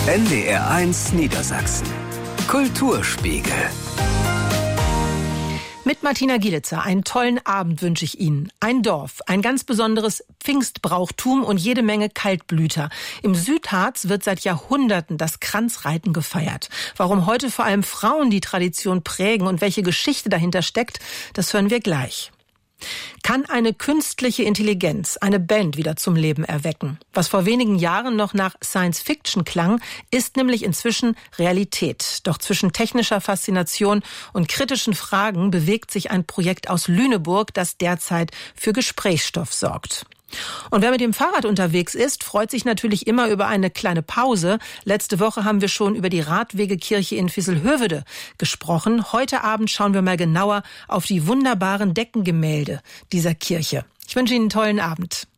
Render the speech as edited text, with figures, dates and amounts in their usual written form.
NDR1 Niedersachsen. Kulturspiegel. Mit Martina Gielitzer einen tollen Abend wünsche ich Ihnen. Ein Dorf, ein ganz besonderes Pfingstbrauchtum und jede Menge Kaltblüter. Im Südharz wird seit Jahrhunderten das Kranzreiten gefeiert. Warum heute vor allem Frauen die Tradition prägen und welche Geschichte dahinter steckt, das hören wir gleich. Kann eine künstliche Intelligenz eine Band wieder zum Leben erwecken? Was vor wenigen Jahren noch nach Science-Fiction klang, ist nämlich inzwischen Realität. Doch zwischen technischer Faszination und kritischen Fragen bewegt sich ein Projekt aus Lüneburg, das derzeit für Gesprächsstoff sorgt. Und wer mit dem Fahrrad unterwegs ist, freut sich natürlich immer über eine kleine Pause. Letzte Woche haben wir schon über die Radwegekirche in Visselhövede gesprochen. Heute Abend schauen wir mal genauer auf die wunderbaren Deckengemälde dieser Kirche. Ich wünsche Ihnen einen tollen Abend.